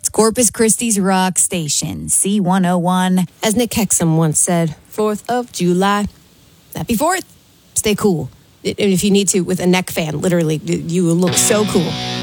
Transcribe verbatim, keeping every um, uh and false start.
Corpus Christi's rock station, C one oh one. As Nick Hexum once said, fourth of July. Happy fourth. Stay cool. And if you need to, with a neck fan, literally, you will look so cool.